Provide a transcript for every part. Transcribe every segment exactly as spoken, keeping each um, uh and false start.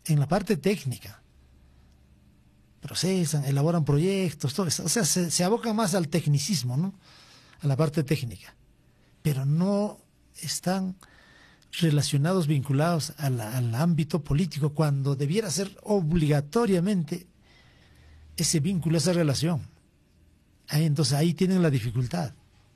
en la parte técnica. Procesan, elaboran proyectos, todo eso. O sea, se, se abocan más al tecnicismo, ¿no? A la parte técnica. Pero no están relacionados, vinculados al, al ámbito político, cuando debiera ser obligatoriamente ese vínculo, esa relación. Ahí, entonces ahí tienen la dificultad.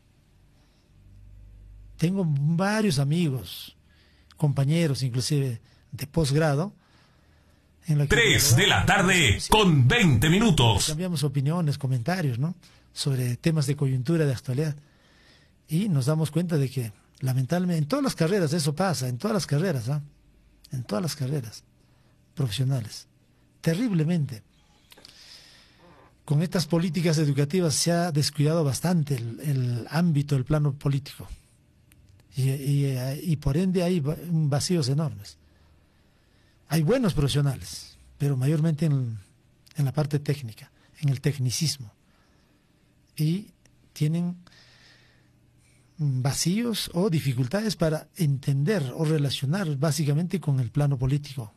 Tengo varios amigos, compañeros inclusive de posgrado, en la que tres de la tarde con veinte minutos. Cambiamos opiniones, comentarios, ¿no? Sobre temas de coyuntura, de actualidad. Y nos damos cuenta de que, lamentablemente, en todas las carreras eso pasa, en todas las carreras, ¿ah? En todas las carreras profesionales. Terriblemente. Con estas políticas educativas se ha descuidado bastante el, el ámbito, el plano político. Y, y, y por ende hay vacíos enormes. Hay buenos profesionales, pero mayormente en, en la parte técnica, en el tecnicismo. Y tienen vacíos o dificultades para entender o relacionar básicamente con el plano político.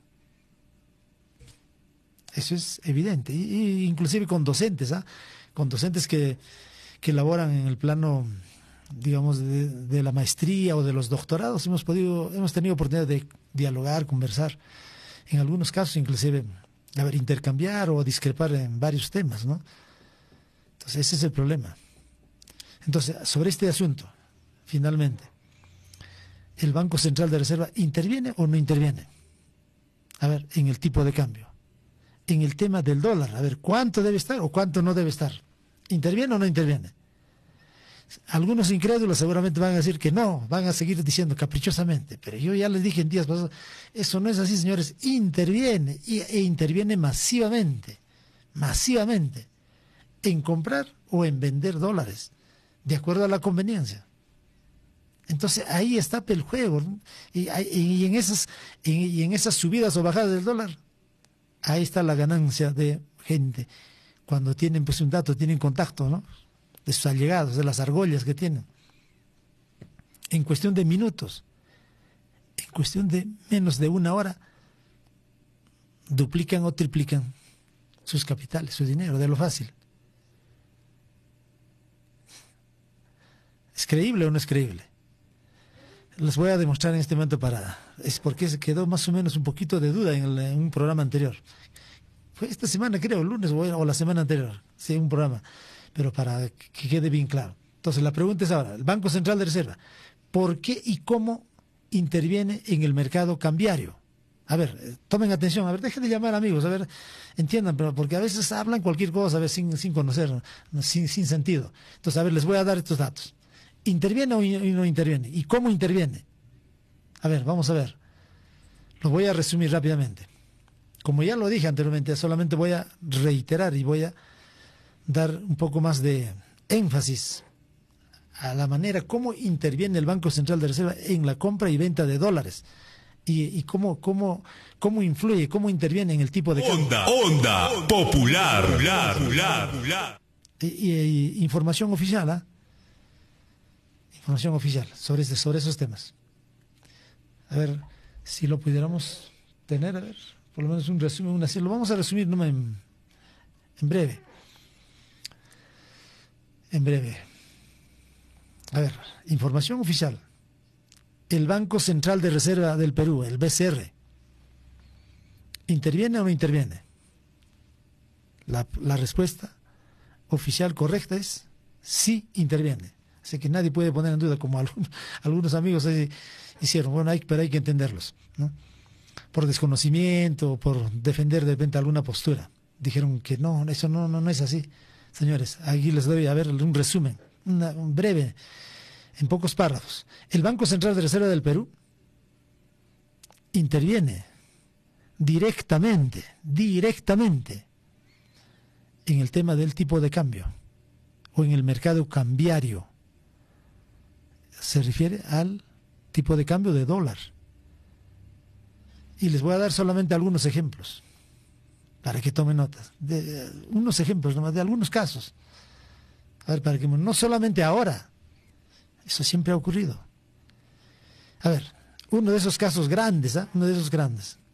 Eso es evidente. Y, y inclusive con docentes, ¿ah? Con docentes que, que laboran en el plano, digamos, de, de la maestría o de los doctorados, hemos podido, hemos tenido oportunidad de dialogar, conversar, en algunos casos inclusive, a ver, intercambiar o discrepar en varios temas, ¿no? Entonces ese es el problema. Entonces, sobre este asunto, finalmente, ¿el Banco Central de Reserva interviene o no interviene? A ver, en el tipo de cambio, en el tema del dólar, a ver, ¿cuánto debe estar o cuánto no debe estar? ¿Interviene o no interviene? Algunos incrédulos seguramente van a decir que no, van a seguir diciendo caprichosamente, pero yo ya les dije en días pasados, eso no es así, señores, interviene, y, e interviene masivamente, masivamente, en comprar o en vender dólares, de acuerdo a la conveniencia. Entonces ahí está el juego, ¿no? y, y, en esas, y, y en esas subidas o bajadas del dólar, ahí está la ganancia de gente, cuando tienen pues un dato, tienen contacto, ¿no?, de sus allegados, de las argollas que tienen. En cuestión de minutos, en cuestión de menos de una hora, duplican o triplican sus capitales, su dinero, de lo fácil. ¿Es creíble o no es creíble? Les voy a demostrar en este momento para... Es porque se quedó más o menos un poquito de duda en, el, en un programa anterior. Fue esta semana, creo, el lunes o, o la semana anterior, sí, un programa. Pero para que quede bien claro. Entonces la pregunta es ahora, el Banco Central de Reserva, ¿por qué y cómo interviene en el mercado cambiario? A ver, tomen atención, a ver, dejen de llamar amigos, a ver, entiendan, pero porque a veces hablan cualquier cosa, a ver, sin, sin conocer, sin, sin sentido. Entonces, a ver, les voy a dar estos datos. ¿Interviene o no interviene? ¿Y cómo interviene? A ver, vamos a ver. Lo voy a resumir rápidamente. Como ya lo dije anteriormente, solamente voy a reiterar y voy a dar un poco más de énfasis a la manera como interviene el Banco Central de Reserva en la compra y venta de dólares y, y cómo, cómo, cómo influye, cómo interviene en el tipo de cambio. Onda, onda popular, popular, popular, popular. Y, y, y información oficial, ¿ah? Información oficial sobre, este, sobre esos temas. A ver, si lo pudiéramos tener, a ver, por lo menos un resumen, una, lo vamos a resumir ¿no? en, en breve. En breve. A ver, información oficial. El Banco Central de Reserva del Perú, el B C R, ¿interviene o no interviene? La, la respuesta oficial correcta es sí interviene. Así que nadie puede poner en duda, como algunos, algunos amigos eh, hicieron. Bueno, hay, pero hay que entenderlos, ¿no? Por desconocimiento, por defender de repente alguna postura. Dijeron que no, eso no, no, no es así. Señores, aquí les doy a ver un resumen, una, un breve, en pocos párrafos. El Banco Central de Reserva del Perú interviene directamente, directamente en el tema del tipo de cambio o en el mercado cambiario. Se refiere al tipo de cambio de dólar. Y les voy a dar solamente algunos ejemplos para que tomen notas, de, de unos ejemplos nomás, de algunos casos. A ver, para que no solamente ahora, eso siempre ha ocurrido. A ver, uno de esos casos grandes, ¿eh? uno de esos grandes.